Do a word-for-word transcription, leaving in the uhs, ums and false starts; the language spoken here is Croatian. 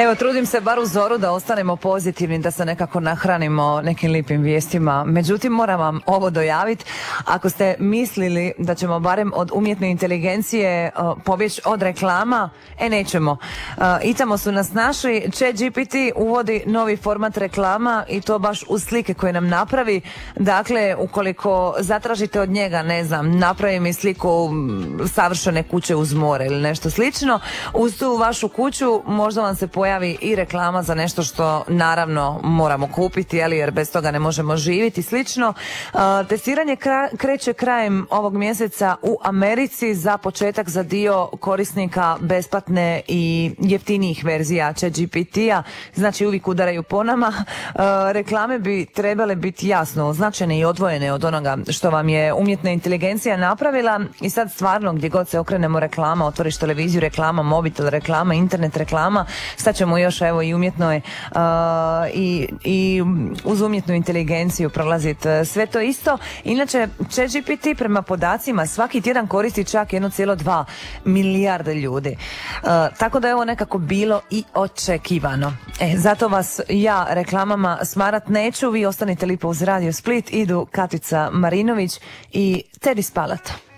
Evo, trudim se bar u zoru da ostanemo pozitivni, da se nekako nahranimo nekim lipim vijestima. Međutim, moram vam ovo dojaviti. Ako ste mislili da ćemo barem od umjetne inteligencije uh, pobjeći od reklama, e nećemo. Uh, I tamo su nas našli. ChatGPT uvodi novi format reklama i to baš uz slike koje nam napravi. Dakle, ukoliko zatražite od njega, ne znam, napravi mi sliku savršene kuće uz more ili nešto slično, uz tu vašu kuću možda vam se pojavi i reklama za nešto što naravno moramo kupiti, jeli, jer bez toga ne možemo živjeti i slično. Uh, testiranje kra- kreće krajem ovog mjeseca u Americi, za početak za dio korisnika besplatne i jeftinijih verzija ChatGPT-a, znači uvijek udaraju po nama. Uh, reklame bi trebale biti jasno označene i odvojene od onoga što vam je umjetna inteligencija napravila i sad stvarno gdje god se okrenemo reklama, otvoriš televiziju reklama, mobitel reklama, internet reklama, sad ćemo još evo i umjetno je uh, i, i uz umjetnu inteligenciju prolaziti sve to isto. Inače, ChatGPT prema podacima svaki tjedan koristi čak jedan zarez dva milijarde ljudi. Uh, tako da je ovo nekako bilo i očekivano. E, zato vas ja reklamama smarat neću, vi ostanite lipo uz Radio Split, idu Katica Marinović i Teddy Spalata.